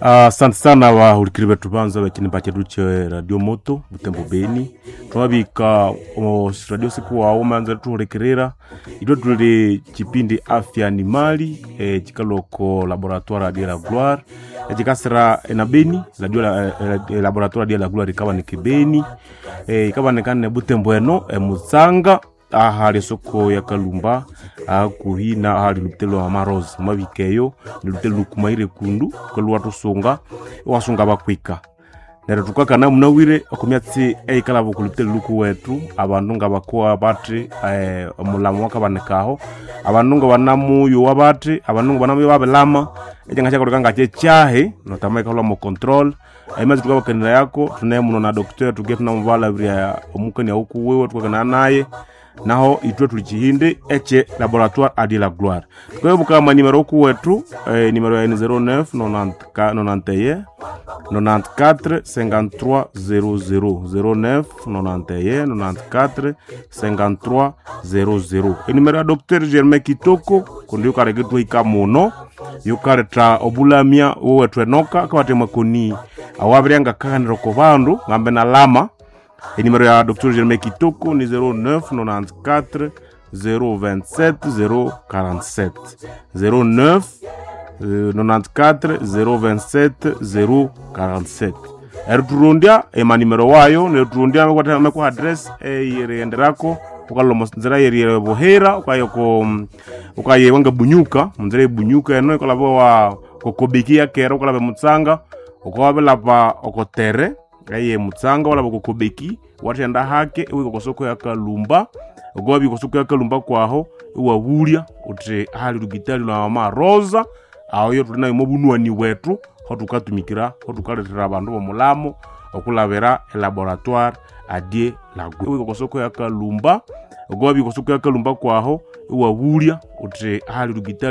Asante sana wa ulikiribe tubanza wekini bacheduche Radio Moto Butembo Beni. Twabika radio siku wa umanza turekerera ito tuli kipindi afya animali chikaloko laboratoire de la gloire chikasira na Beni laboratoire de la gloire ikaba ni Kibeni ikaba nekane Butembo eno Muzanga ahali soko ya Kalumba kuhina ahali lutelo wa maroz mabikeyo lutelo kumaire kundu kolwa tusonga wasunga bakwika nero tukakana munawire okumyatsi ekala bokulutelo luku wetu abantu ngabakwa batri omulamu wakabanekaho abantu ngabanamu yo wabati abantu ngabanamu babelama ejenga chako kanga cyahe notameka lo mo control aimazi tukabakanira yako tunaye muno na docteur tugetu na mvala bya omukani akuku wewe tukakana naye naho itwe tulichihinde eche laboratoire de la gloire kwa buka manimero ku wetu numero ya 09 91 94 53 00 09 91 94 53 00 numero ya docteur Germain Kitoko kundi karegetu ikamono yukareta obulamia wetu enoka kwate makoni awabiranga kaniro ko bandu ngambe na lama. Numero ya Dr. Germain Kitoko ni 09 94 027 047 09 94 027 047 Erturundia emanimero wayo ne turundia amekwa address yenderako ukalomo nzira yeri bohera ukaye wanga bunyuka nzira bunyuka eno ikolabo wa kokobikia kero ukalabe mutsanga ukawabela pa okotere aye mutsanga wala bokobeki watenda hake ewe kosoko ya Kalumba ogobi kosoko ya Kalumba kwaho iwawulia utre hali rugitali na mama Rosa ayo tulina imobunwa ni wetu hotukatumikira hotukaletera abantu bomulamo okulabera laboratoire de la gloire ewe kosoko ya Kalumba ogobi kosoko ya Kalumba kwaho iwawulia utre hali rugitali